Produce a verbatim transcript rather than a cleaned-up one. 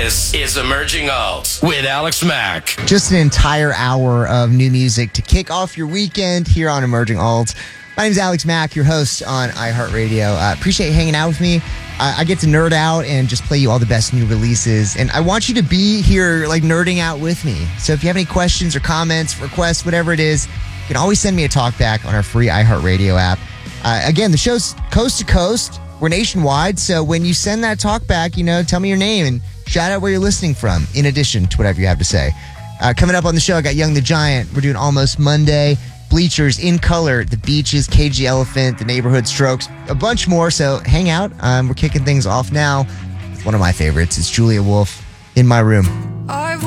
This is Emerging Alt with Alex Mack. Just an entire hour of new music to kick off your weekend here on Emerging Alt. My name is Alex Mack, your host on iHeartRadio. Uh, appreciate you hanging out with me. I, I get to nerd out and just play you all the best new releases. And I want you to be here, like, nerding out with me. So if you have any questions or comments, requests, whatever it is, you can always send me a talk back on our free iHeartRadio app. Uh, again, the show's coast to coast. We're nationwide. So when you send that talk back, you know, tell me your name and shout out where you're listening from, in addition to whatever you have to say. Uh, coming up on the show, I got Young the Giant. We're doing Almost Monday. Bleachers, In Color, The Beaches, K G Elephant, The Neighborhood Strokes, a bunch more. So hang out. Um, we're kicking things off now with one of my favorites. It's Julia Wolf, In My Room. I've